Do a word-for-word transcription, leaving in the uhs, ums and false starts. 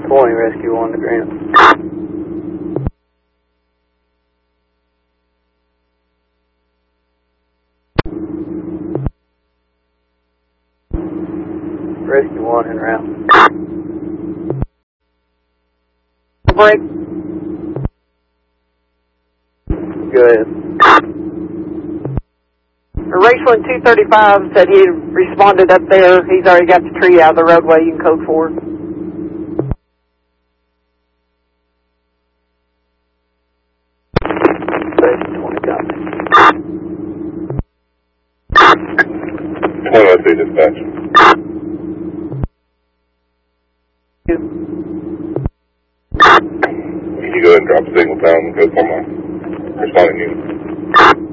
twenty, Rescue one to ground. Rescue one en route. Break. Go ahead. Raceland two thirty-five said he responded up there. He's already got the tree out of the roadway. You can code four. twenty copy. Hello, I see dispatch.